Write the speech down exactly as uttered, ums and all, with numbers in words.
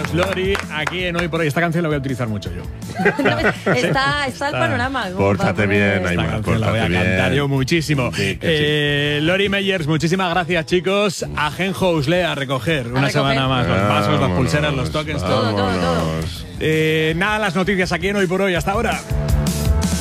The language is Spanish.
Meyers, Lori, aquí en Hoy por Hoy. Esta canción la voy a utilizar mucho yo. está, está el panorama. Pórtate bien, Esta Aimar, canción la voy a pórtate cantar bien. yo muchísimo. Sí, que eh, Lori Meyers, muchísimas gracias, chicos. A Genjo Usle a recoger una recoger. semana más. Los vasos, las Vámonos, pulseras, los tokens, todo. todo, todo. vámonos. Eh, nada, las noticias aquí en Hoy por Hoy. Hasta ahora.